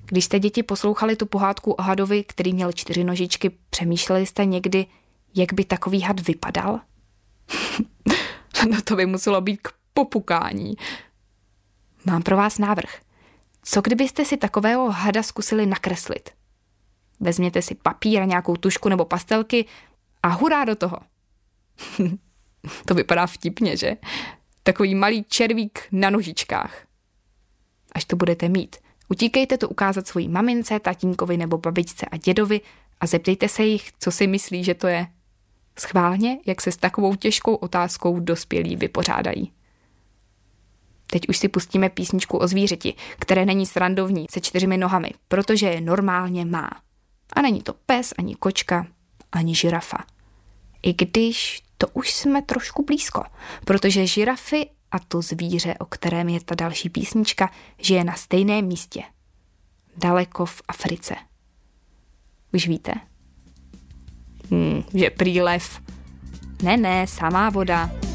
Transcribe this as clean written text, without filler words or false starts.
Když jste děti poslouchali tu pohádku o hadovi, který měl 4 nožičky, přemýšleli jste někdy, jak by takový had vypadal? No to by muselo být k popukání. Mám pro vás návrh. Co kdybyste si takového hada zkusili nakreslit? Vezměte si papír a nějakou tušku nebo pastelky a hurá do toho. To vypadá vtipně, že? Takový malý červík na nožičkách. Až to budete mít, utíkejte to ukázat svojí mamince, tatínkovi nebo babičce a dědovi a zeptejte se jich, co si myslí, že to je. Schválně, jak se s takovou těžkou otázkou dospělí vypořádají. Teď už si pustíme písničku o zvířeti, které není srandovní se 4 nohami, protože je normálně má. A není to pes, ani kočka, ani žirafa. I když to už jsme trošku blízko, protože žirafy a to zvíře, o kterém je ta další písnička, žije na stejném místě. Daleko v Africe. Už víte? Že prý lev. Ne, samá voda.